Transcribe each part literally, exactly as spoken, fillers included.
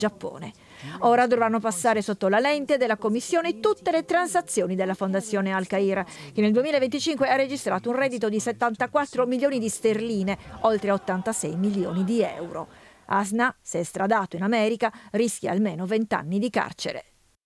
Giappone. Ora dovranno passare sotto la lente della Commissione tutte le transazioni della Fondazione Al Qaeda, che nel duemilaventicinque ha registrato un reddito di settantaquattro milioni di sterline, oltre ottantasei milioni di euro. Asna, se estradato in America, rischia almeno vent'anni di carcere.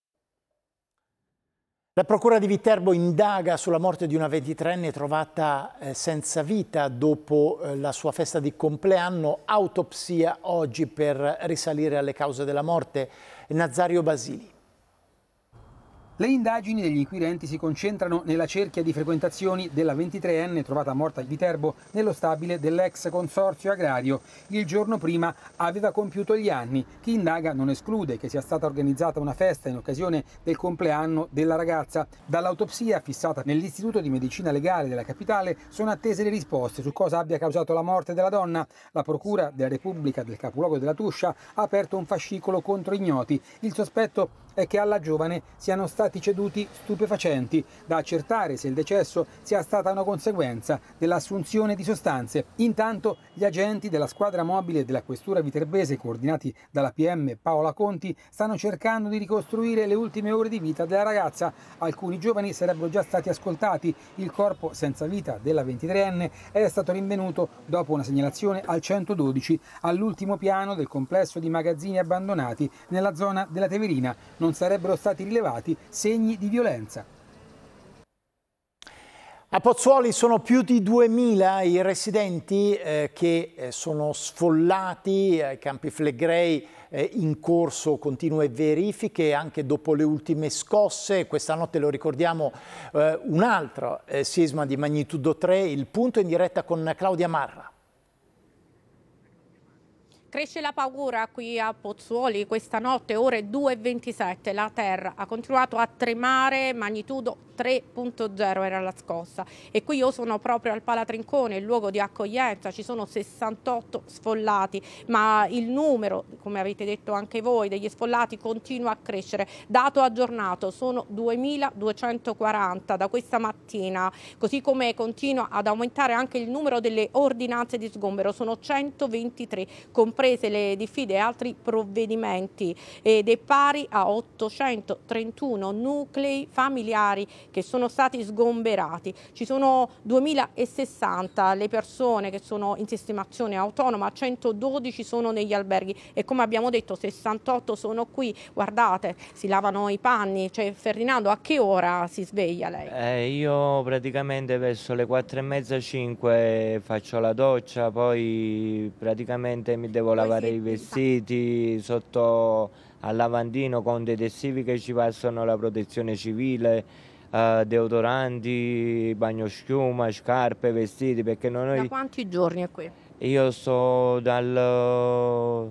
La Procura di Viterbo indaga sulla morte di una ventitreenne trovata eh, senza vita dopo eh, la sua festa di compleanno. Autopsia oggi per risalire alle cause della morte. Nazario Basili. Le indagini degli inquirenti si concentrano nella cerchia di frequentazioni della ventitreenne trovata morta a Viterbo nello stabile dell'ex consorzio agrario. Il giorno prima aveva compiuto gli anni. Chi indaga non esclude che sia stata organizzata una festa in occasione del compleanno della ragazza. Dall'autopsia fissata nell'Istituto di Medicina Legale della capitale sono attese le risposte su cosa abbia causato la morte della donna. La Procura della Repubblica del capoluogo della Tuscia ha aperto un fascicolo contro ignoti. Il sospetto è che alla giovane siano stati ceduti stupefacenti, da accertare se il decesso sia stata una conseguenza dell'assunzione di sostanze. Intanto gli agenti della squadra mobile della questura viterbese, coordinati dalla P M Paola Conti, stanno cercando di ricostruire le ultime ore di vita della ragazza. Alcuni giovani sarebbero già stati ascoltati. Il corpo senza vita della ventitreenne è stato rinvenuto dopo una segnalazione al centododici all'ultimo piano del complesso di magazzini abbandonati nella zona della Teverina. Non sarebbero stati rilevati segni di violenza. A Pozzuoli sono più di duemila i residenti eh, che eh, sono sfollati ai Campi Flegrei, eh, in corso continue verifiche anche dopo le ultime scosse. Questa notte, lo ricordiamo, eh, un altro eh, sisma di magnitudo tre. Il punto in diretta con Claudia Marra. Cresce la paura qui a Pozzuoli. Questa notte, ore due e ventisette, la terra ha continuato a tremare, magnitudo tre punto zero era la scossa. E qui io sono proprio al Palatrincone, il luogo di accoglienza, ci sono sessantotto sfollati, ma il numero, come avete detto anche voi, degli sfollati continua a crescere. Dato aggiornato, sono duemiladuecentoquaranta da questa mattina, così come continua ad aumentare anche il numero delle ordinanze di sgombero, sono centoventitré, comprese le diffide e altri provvedimenti, ed è pari a ottocentotrentuno nuclei familiari che sono stati sgomberati. Ci sono duemilasessanta le persone che sono in sistemazione autonoma, centododici sono negli alberghi e, come abbiamo detto, sessantotto sono qui. Guardate, si lavano i panni. Cioè, Ferdinando, a che ora si sveglia lei? Eh, io praticamente verso le quattro e mezza, cinque faccio la doccia, poi praticamente mi devo lavare i vestiti sotto al lavandino con detersivi che ci passano la protezione civile, Uh, deodoranti, bagnoschiuma, scarpe, vestiti, perché noi... Da quanti giorni è qui? Io sto dal...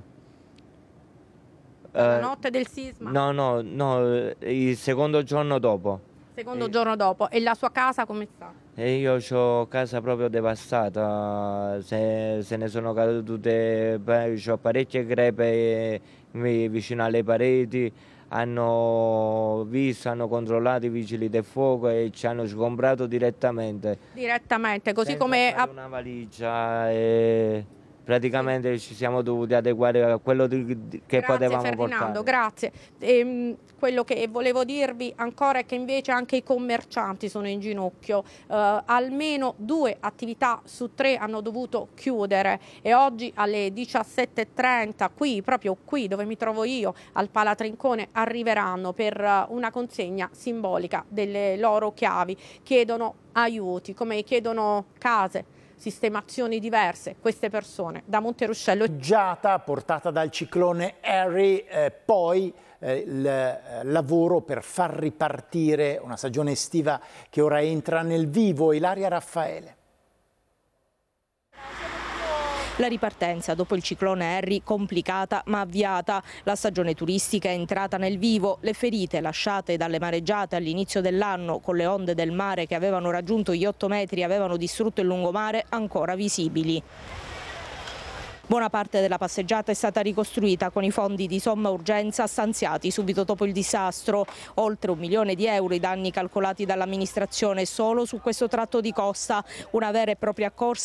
Dalla uh, notte del sisma? No, no, no, il secondo giorno dopo. Secondo e... giorno dopo. E la sua casa come sta? E io ho casa proprio devastata, se, se ne sono cadute, ho parecchie crepe vicino alle pareti. Hanno visto, hanno controllato i vigili del fuoco e ci hanno sgombrato direttamente. Direttamente, così senza come... fare una valigia e praticamente ci siamo dovuti adeguare a quello di, di, che grazie, potevamo Ferdinando, portare. Grazie. Ehm, quello che volevo dirvi ancora è che invece anche i commercianti sono in ginocchio. Uh, almeno due attività su tre hanno dovuto chiudere e oggi alle diciassette e trenta qui, proprio qui dove mi trovo io, al Palatrincone, arriveranno per una consegna simbolica delle loro chiavi. Chiedono aiuti, come chiedono case, sistemazioni diverse, queste persone da Monteruscello. Giata portata dal ciclone Harry, eh, poi eh, il eh, lavoro per far ripartire una stagione estiva che ora entra nel vivo. Ilaria Raffaele. La ripartenza dopo il ciclone Harry complicata ma avviata. La stagione turistica è entrata nel vivo. Le ferite lasciate dalle mareggiate all'inizio dell'anno, con le onde del mare che avevano raggiunto gli otto metri e avevano distrutto il lungomare, ancora visibili. Buona parte della passeggiata è stata ricostruita con i fondi di somma urgenza stanziati subito dopo il disastro. Oltre un milione di euro i danni calcolati dall'amministrazione solo su questo tratto di costa, una vera e propria corsa